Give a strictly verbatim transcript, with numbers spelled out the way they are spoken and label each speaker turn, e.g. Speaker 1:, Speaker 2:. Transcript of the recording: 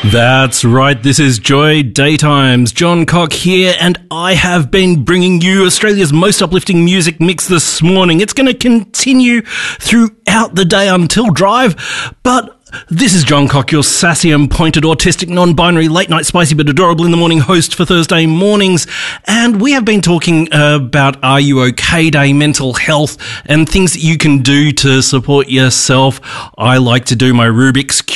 Speaker 1: That's right, this is Joy Daytimes. John Cock here, and I have been bringing you Australia's most uplifting music mix this morning. It's going to continue throughout the day until drive, but this is John Cock, your sassy and pointed, autistic, non-binary, late-night, spicy but adorable in the morning host for Thursday mornings. And we have been talking about Are You OK Day, mental health, and things that you can do to support yourself. I like to do my Rubik's